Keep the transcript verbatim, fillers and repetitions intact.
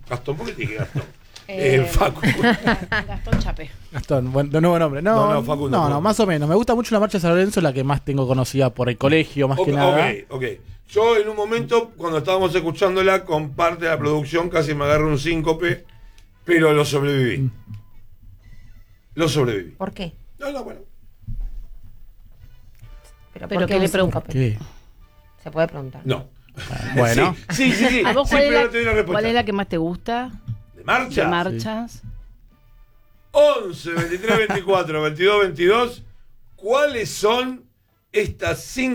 Gastón, ¿por qué te dije Gastón? Eh, Eh, Facu. Gastón Chape. Gastón, buen, de nuevo nombre. No, No, no, no, Facundo, no, no, Facundo. más o menos. Me gusta mucho la marcha de San Lorenzo, la que más tengo conocida por el colegio, más Ok, que nada. ok, ok. Yo en un momento, cuando estábamos escuchándola con parte de la producción, casi me agarré un síncope, pero lo sobreviví. Mm. Lo sobreviví. ¿Por qué? No, no, bueno. Pero, Pero ¿por qué que le un preocupa. síncope? ¿Qué? Se puede preguntar. No. Bueno. Sí, sí, sí. sí. ¿A vos Sí, cuál, pero es no te doy la la, respuesta. cuál es la que más te gusta? ¿De marcha? ¿De marchas? once, veintitrés, veinticuatro, veintidós, veintidós. ¿Cuáles son estas cinco